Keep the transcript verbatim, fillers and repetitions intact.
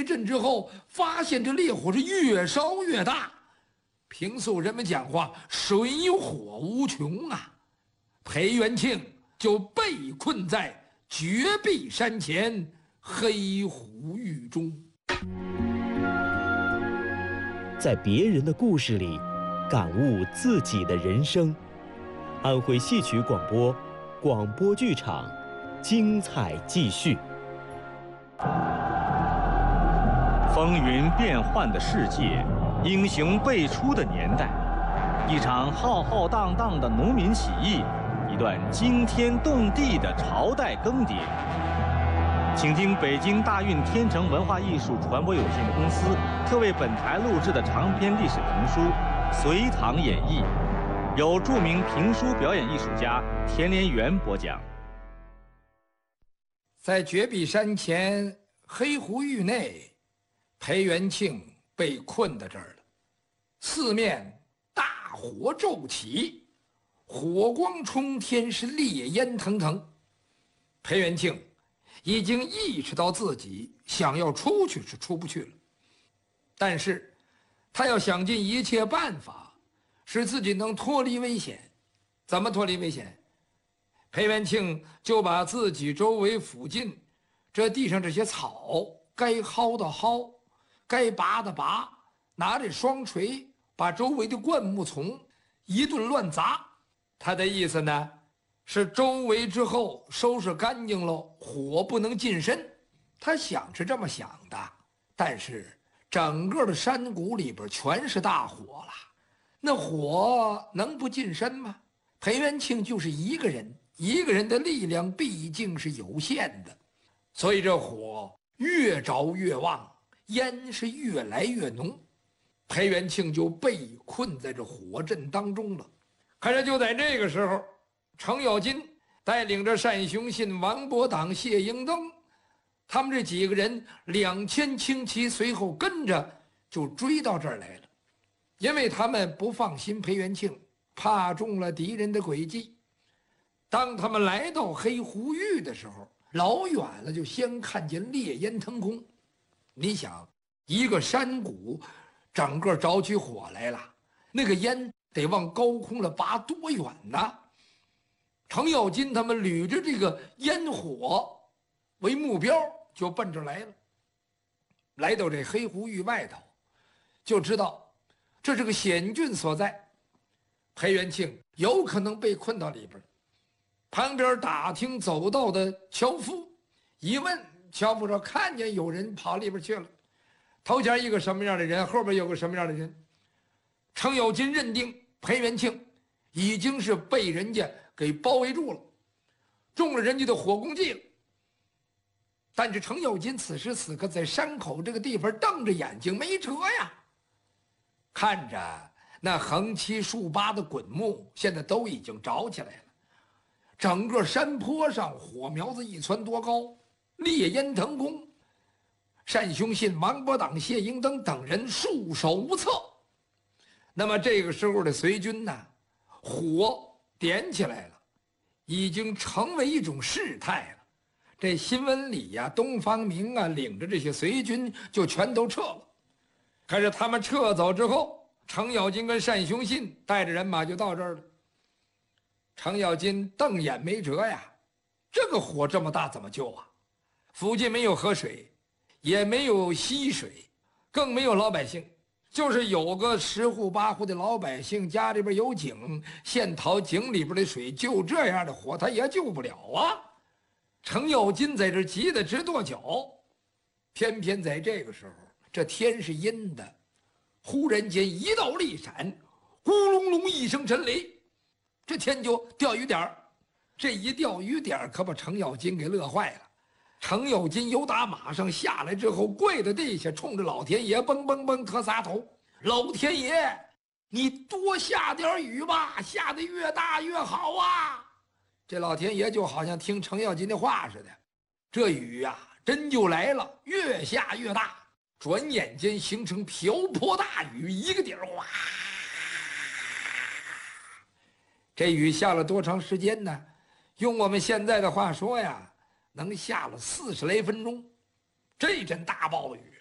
一阵之后，发现这烈火是越烧越大。平素人们讲话，水火无穷啊。裴元庆就被困在绝壁山前黑狐狱中。 在别人的故事里，感悟自己的人生。安徽戏曲广播，广播剧场，精彩继续。 风云变幻的世界，英雄辈出的年代，一场浩浩荡荡的农民起义，一段惊天动地的朝代更迭。请听北京大运天成文化艺术传播有限公司特为本台录制的长篇历史评书《隋唐演义》，由著名评书表演艺术家田连元播讲。 在绝壁山前黑狐狱内，裴元庆被困在这儿了。四面大火骤起，火光冲天，是烈烟腾腾。裴元庆已经意识到自己想要出去是出不去了，但是他要想尽一切办法使自己能脱离危险。怎么脱离危险？裴元庆就把自己周围附近这地上这些草，该薅的薅，该拔的拔，拿着双锤把周围的灌木丛一顿乱砸。他的意思呢，是周围之后收拾干净了，火不能近身。他想是这么想的，但是整个的山谷里边全是大火了，那火能不近身吗？裴元庆就是一个人，一个人的力量毕竟是有限的，所以这火越着越旺，烟是越来越浓。裴元庆就被困在这火阵当中了。可是就在这个时候，程咬金带领着单雄信、王伯党、谢英登，他们这几个人两千轻骑随后跟着就追到这儿来了。因为他们不放心裴元庆，怕中了敌人的诡计。当他们来到黑狐狱的时候，老远了就先看见烈烟腾空。你想，一个山谷整个着起火来了，那个烟得往高空了拔多远呢？程咬金他们捋着这个烟火为目标，就奔着来了。来到这黑狐狱外头，就知道这是个险峻所在，裴元庆有可能被困到里边。旁边打听走道的樵夫一问，樵夫说看见有人跑里边去了，头前一个什么样的人，后边有个什么样的人。程咬金认定裴元庆已经是被人家给包围住了，中了人家的火攻计了。但是程咬金此时此刻在山口这个地方瞪着眼睛没辙呀，看着那横七竖八的滚木现在都已经着起来了，整个山坡上火苗子一窜多高，烈烟腾空。单雄信、王伯党、谢英登等人束手无策。那么这个时候的隋军呢，火点起来了，已经成为一种事态了。这新闻里呀、东方明啊，领着这些隋军就全都撤了。可是他们撤走之后，程咬金跟单雄信带着人马就到这儿了。程咬金瞪眼没辙呀，这个火这么大怎么救啊？附近没有河水，也没有溪水，更没有老百姓，就是有个十户八户的老百姓家里边有井，现掏井里边的水，就这样的火他也救不了啊。程咬金在这急得直跺脚。偏偏在这个时候，这天是阴的，忽然间一道利闪，咕隆隆一声震雷，这天就掉雨点儿。这一掉雨点儿可把程咬金给乐坏了。程咬金由打马上下来之后，跪在地下，冲着老天爷蹦蹦蹦磕仨头：老天爷，你多下点雨吧，下得越大越好啊！这老天爷就好像听程咬金的话似的，这雨呀、啊，真就来了，越下越大，转眼间形成瓢泼大雨，一个点儿哗。这雨下了多长时间呢？用我们现在的话说呀，能下了四十来分钟。这阵大暴雨